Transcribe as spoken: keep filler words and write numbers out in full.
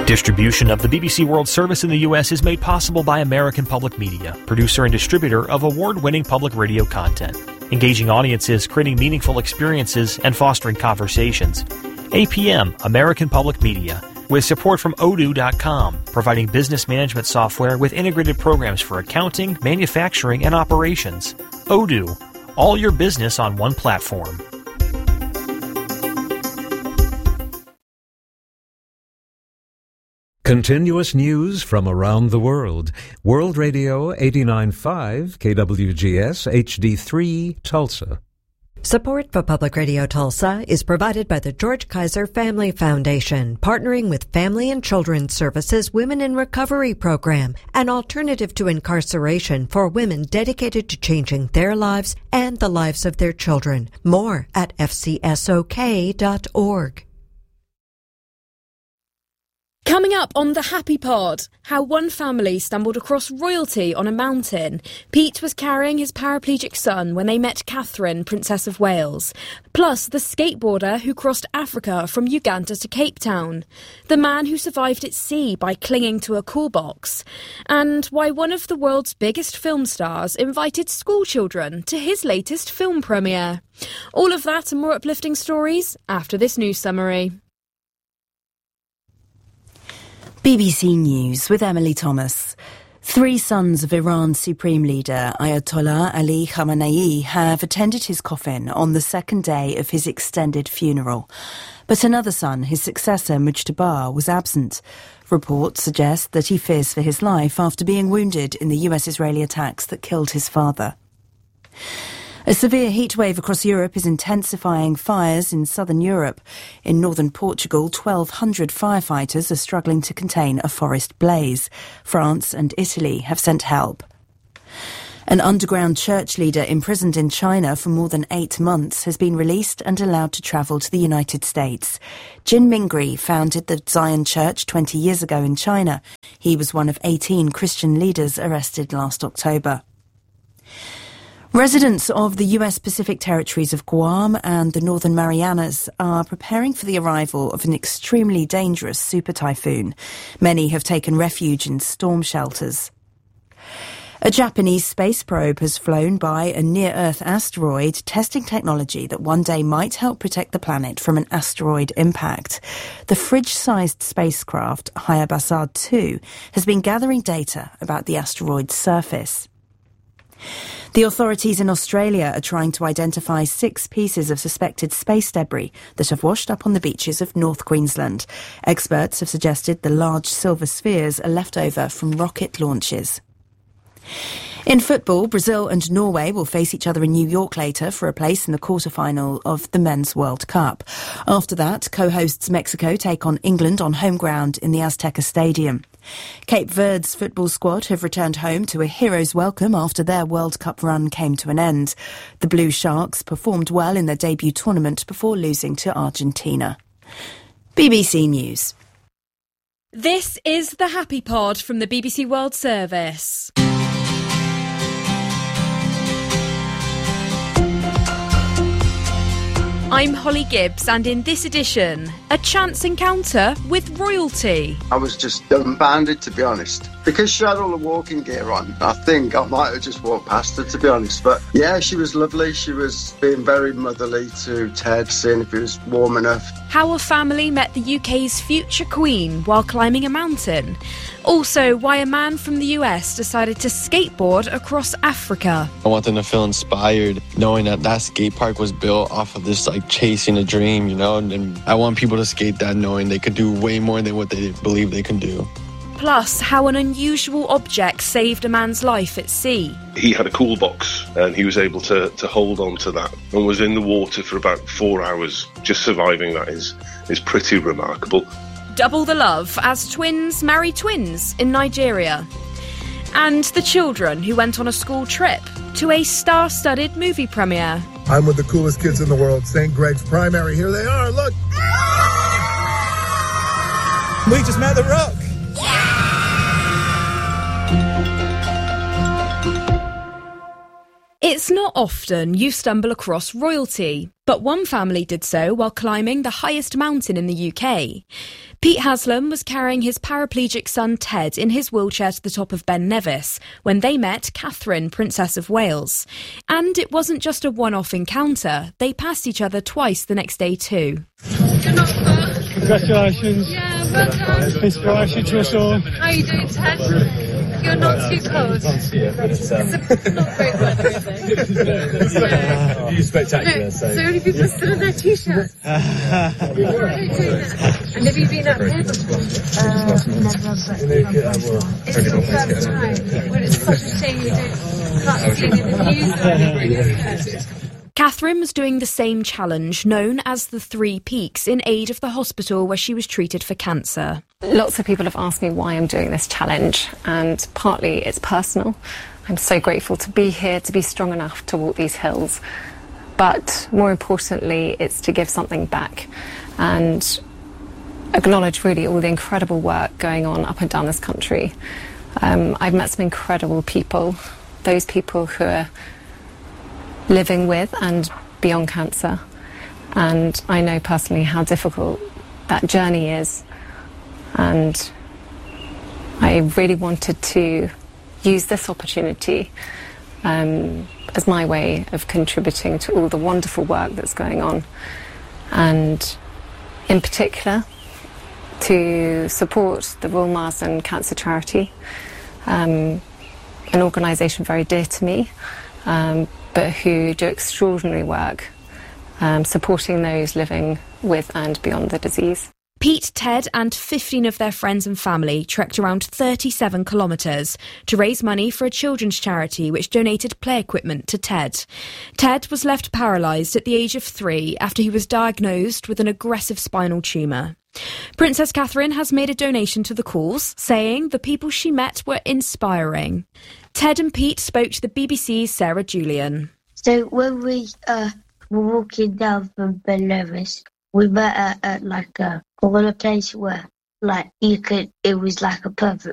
Distribution of the B B C World Service in the U S is made possible by American Public Media, producer and distributor of award-winning public radio content, engaging audiences, creating meaningful experiences, and fostering conversations. A P M, American Public Media, with support from odoo dot com, providing business management software with integrated programs for accounting, manufacturing, and operations. Odoo, all your business on one platform. Continuous news from around the world. World Radio eighty-nine point five, K W G S H D three, Tulsa. Support for Public Radio Tulsa is provided by the George Kaiser Family Foundation, partnering with Family and Children's Services Women in Recovery Program, an alternative to incarceration for women dedicated to changing their lives and the lives of their children. More at f c s o k dot org. Coming up on The Happy Pod, how one family stumbled across royalty on a mountain. Pete was carrying his paraplegic son when they met Catherine, Princess of Wales. Plus, the skateboarder who crossed Africa from Uganda to Cape Town. The man who survived at sea by clinging to a cool box. And why one of the world's biggest film stars invited schoolchildren to his latest film premiere. All of that and more uplifting stories after this news summary. B B C News with Emily Thomas. Three sons of Iran's supreme leader, Ayatollah Ali Khamenei, have attended his coffin on the second day of his extended funeral. But another son, his successor, Mujtaba, was absent. Reports suggest that he fears for his life after being wounded in the U S-Israeli attacks that killed his father. A severe heatwave across Europe is intensifying fires in southern Europe. In northern Portugal, twelve hundred firefighters are struggling to contain a forest blaze. France and Italy have sent help. An underground church leader imprisoned in China for more than eight months has been released and allowed to travel to the United States. Jin Mingri founded the Zion Church twenty years ago in China. He was one of eighteen Christian leaders arrested last October. Residents of the U S Pacific territories of Guam and the Northern Marianas are preparing for the arrival of an extremely dangerous super typhoon. Many have taken refuge in storm shelters. A Japanese space probe has flown by a near-Earth asteroid, testing technology that one day might help protect the planet from an asteroid impact. The fridge-sized spacecraft, Hayabusa two, has been gathering data about the asteroid's surface. The authorities in Australia are trying to identify six pieces of suspected space debris that have washed up on the beaches of North Queensland. Experts have suggested the large silver spheres are left over from rocket launches. In football, Brazil and Norway will face each other in New York later for a place in the quarter-final of the Men's World Cup. After that, co-hosts Mexico take on England on home ground in the Azteca Stadium. Cape Verde's football squad have returned home to a hero's welcome after their World Cup run came to an end. The Blue Sharks performed well in their debut tournament before losing to Argentina. B B C News. This is The Happy Pod from the B B C World Service. I'm Holly Gibbs, and in this edition, a chance encounter with royalty. I was just dumbfounded, to be honest. Because she had all the walking gear on, I think I might have just walked past her, to be honest. But yeah, she was lovely. She was being very motherly to Ted, seeing if it was warm enough. How a family met the U K's future queen while climbing a mountain. Also, why a man from the U S decided to skateboard across Africa. I want them to feel inspired, knowing that that skate park was built off of this, like, chasing a dream, you know? And I want people to skate that knowing they could do way more than what they believe they can do. Plus, how an unusual object saved a man's life at sea. He had a cool box and he was able to, to hold on to that and was in the water for about four hours. Just surviving that is, is pretty remarkable. Double the love as twins marry twins in Nigeria. And the children who went on a school trip to a star-studded movie premiere. I'm with the coolest kids in the world, Saint Greg's Primary. Here they are, look! We just met The Rock! It's It's not often you stumble across royalty, but one family did so while climbing the highest mountain in the U K. Pete Haslam was carrying his paraplegic son Ted in his wheelchair to the top of Ben Nevis when they met Catherine, Princess of Wales. And it wasn't just a one-off encounter. They passed each other twice the next day too. You're not far. Congratulations. Yeah, well done. Inspiration to us all. How are you doing, Ted? You're not too cold. It's a, not great weather, is it? Yeah. You're spectacular. Look, so many people are still in their t-shirts. Why are you doing that? And have you been up here before? Uh, never, but it's your first time. Well, it's such a shame you don't, can't see any of the views or anything. Catherine was doing the same challenge, known as the Three Peaks, in aid of the hospital where she was treated for cancer. Lots of people have asked me why I'm doing this challenge, and partly it's personal. I'm so grateful to be here, to be strong enough to walk these hills. But more importantly, it's to give something back and acknowledge really all the incredible work going on up and down this country. Um, I've met some incredible people, those people who are living with and beyond cancer, and I know personally how difficult that journey is, and I really wanted to use this opportunity um, as my way of contributing to all the wonderful work that's going on, and in particular to support the Royal Marsden Cancer Charity, um, an organisation very dear to me, um, but who do extraordinary work um, supporting those living with and beyond the disease. Pete, Ted and fifteen of their friends and family trekked around thirty-seven kilometres to raise money for a children's charity which donated play equipment to Ted. Ted was left paralysed at the age of three after he was diagnosed with an aggressive spinal tumour. Princess Catherine has made a donation to the cause, saying the people she met were inspiring. Ted and Pete spoke to the B B C's Sarah Julian. So when we uh, were walking down from Ben Nevis, we met at, at like a, on a place where like you could, it was like a perfect